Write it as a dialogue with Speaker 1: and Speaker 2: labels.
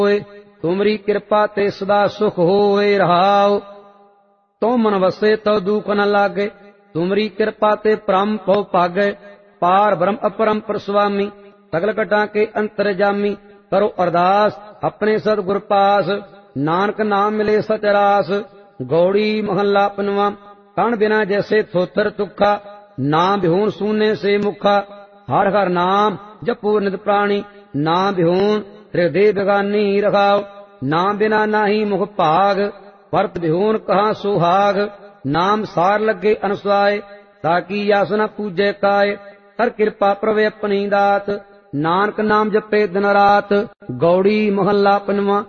Speaker 1: तुमरी कृपा ते सदा सुख होए रहाओ। तो मन वसे तो दुख न लागे, तुमरी कृपा ते परम पौ पागे। पार ब्रह्म अपरम परस्वामी, सगल घटा के अंतरजामी। करो अरदास अपने सतगुर पास, नानक नाम मिले सचरास। गौड़ी महला पनवा। कण बिना जैसे थोथर तुखा, नाम बिहून सूने से मुखा। हर हर नाम जपो नित प्राणी, नाम बिहून हृदय बेगानी रखाओ। नाम बिना नाही मुख भाग, परत बिहून कहाँ सुहाग। नाम सार लगे अनुसाय, ताकि यास न पूजे काय। हर कृपा प्रवे अपनी दात, नानक नाम जपे दिन रात। गौड़ी महला पनवा।